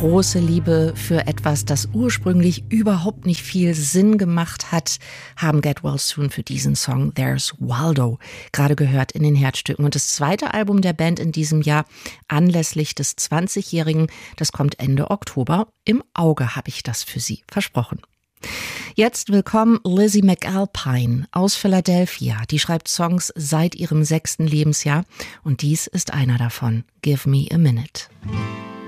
große Liebe für etwas, das ursprünglich überhaupt nicht viel Sinn gemacht hat, haben Get Well Soon für diesen Song There's Waldo gerade gehört in den Herzstücken. Und das zweite Album der Band in diesem Jahr, anlässlich des 20-Jährigen, das kommt Ende Oktober. Im Auge habe ich das für Sie versprochen. Jetzt willkommen Lizzie McAlpine aus Philadelphia. Die schreibt Songs seit ihrem 6. Lebensjahr und dies ist einer davon. Give Me a Minute.